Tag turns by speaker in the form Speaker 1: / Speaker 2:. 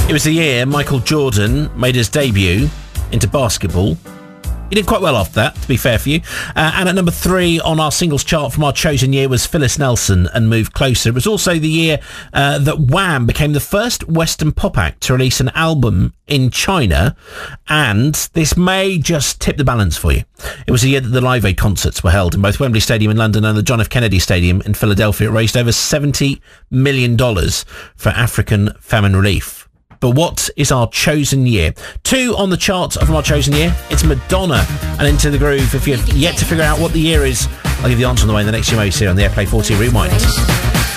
Speaker 1: It was the year Michael Jordan made his debut into basketball. He did quite well after that, to be fair for you. And at number 3 on our singles chart from our chosen year was Phyllis Nelson and Move Closer. It was also the year that Wham became the first Western pop act to release an album in China. And this may just tip the balance for you. It was the year that the Live Aid concerts were held in both Wembley Stadium in London and the John F. Kennedy Stadium in Philadelphia. It raised over $70 million for African famine relief. But what is our chosen year? 2 on the chart of our chosen year. It's Madonna and Into the Groove. If you've yet to figure out what the year is, I'll give you the answer on the way in the next few moments here on the Airplay 40 Rewind.